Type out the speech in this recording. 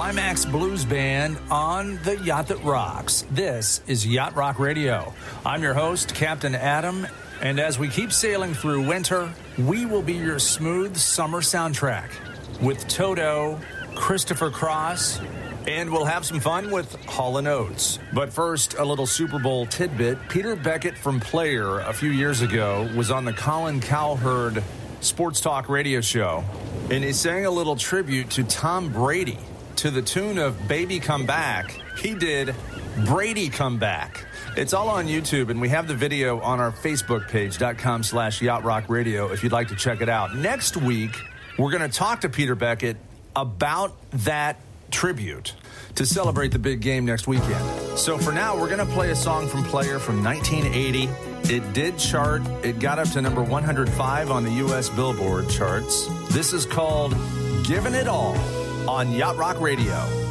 Climax Blues Band on the Yacht That Rocks. This is Yacht Rock Radio. I'm your host, Captain Adam, and as we keep sailing through winter, we will be your smooth summer soundtrack with Toto, Christopher Cross, and we'll have some fun with Hall & Oates. But first, a little Super Bowl tidbit. Peter Beckett from Player a few years ago was on the Colin Cowherd Sports Talk radio show, and he sang a little tribute to Tom Brady to the tune of Baby Come Back. He did Brady Come Back. It's all on YouTube, and we have the video on our Facebook page, .com/Yacht Rock Radio, if you'd like to check it out. Next week, we're going to talk to Peter Beckett about that tribute to celebrate the big game next weekend. So for now, we're going to play a song from Player from 1980. It did chart. It got up to number 105 on the U.S. Billboard charts. This is called Giving It All on Yacht Rock Radio.